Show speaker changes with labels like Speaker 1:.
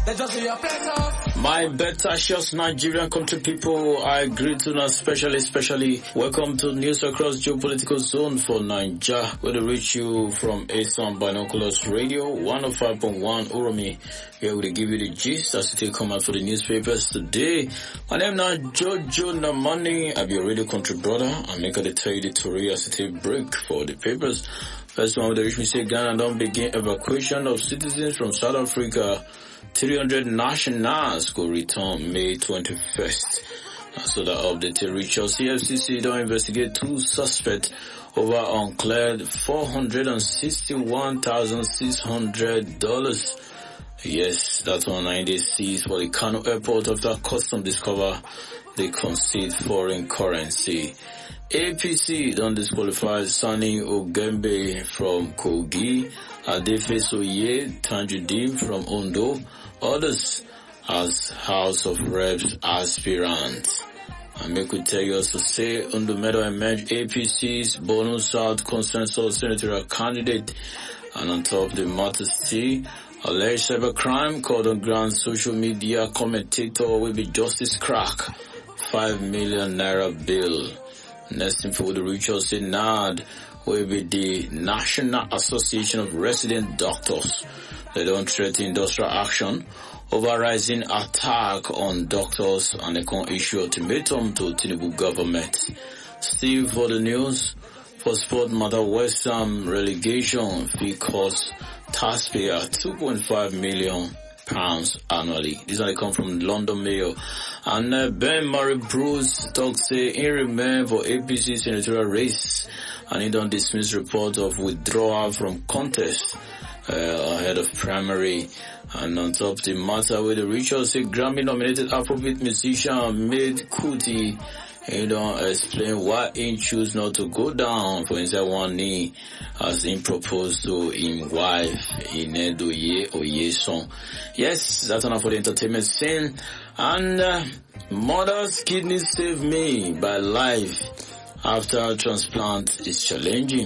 Speaker 1: My betacious Nigerian country people, I greet you now especially welcome to News Across Geopolitical Zone for Naija, where they reach you from Asan Binoculars Radio 105.1 Uromi, where we give you the gist as it come out for the newspapers today. My name now Jojo Namani, I be your radio country brother, and make the tell you the story as it break for the papers. First one, they reach me say Ghana don't begin evacuation of citizens from South Africa. 300 nationals go return May 21st. So that update reach us. CFCC don't investigate two suspects over uncleared $461,600. Yes, that's one 90 seized for the Kano airport after customs discover they concealed foreign currency. APC don't disqualify Sani Ogembe from Kogi, Adefe Soye Tanjudin from Ondo, others as House of Reps aspirants. And make we tell you also say Ondo Meadow emerged APC's Bono South consensus senatorial candidate, and on top of the matter still, alleged cybercrime called on ground social media commentator will be Justice Crack, 5 million naira bill. Next info the reach us in NAD will be the National Association of Resident Doctors. They don't threaten industrial action over rising attack on doctors, and they can issue ultimatum to Tinubu government. Still for the news, for sport matter, West Ham relegation fee cost taxpayer £2.5 million annually. These are come from London Mail. And Ben Murray Bruce talks say he remain for APC senatorial race, and he don't dismiss report of withdrawal from contest ahead of primary. And on top of the matter with the Richard say Grammy nominated Afrobeat musician Made Kuti, he don't explain why he choose not to go down for inside one knee as he proposed to his wife Inedoye Oyeson. Yes, that's enough for the entertainment scene. And mother's kidney saved me by life after transplant is challenging.